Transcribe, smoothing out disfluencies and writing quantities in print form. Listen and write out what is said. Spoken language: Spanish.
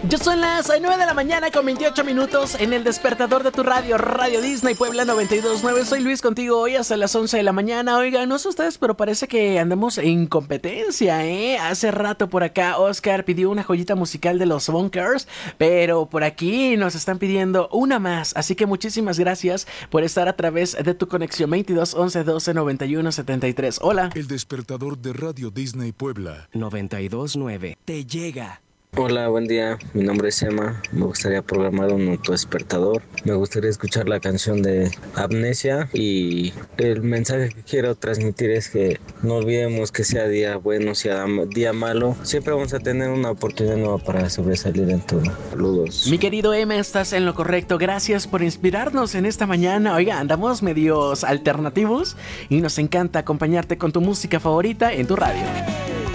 Ya son las 9 de la mañana con 28 minutos en el despertador de tu radio, Radio Disney Puebla 92.9. Soy Luis contigo hoy hasta las 11 de la mañana. Oigan, no sé ustedes, pero parece que andamos en competencia, ¿eh? Hace rato por acá Oscar pidió una joyita musical de los Bunkers, pero por aquí nos están pidiendo una más. Así que muchísimas gracias por estar a través de tu conexión 22 11 12 91 73. Hola. El despertador de Radio Disney Puebla 92.9 te llega. Hola, buen día. Mi nombre es Emma. Me gustaría programar un autodespertador. Me gustaría escuchar la canción de Amnesia y el mensaje que quiero transmitir es que no olvidemos que sea día bueno, sea día malo. Siempre vamos a tener una oportunidad nueva para sobresalir en todo. Saludos. Mi querido Emma, estás en lo correcto. Gracias por inspirarnos en esta mañana. Oiga, andamos medios alternativos y nos encanta acompañarte con tu música favorita en tu radio.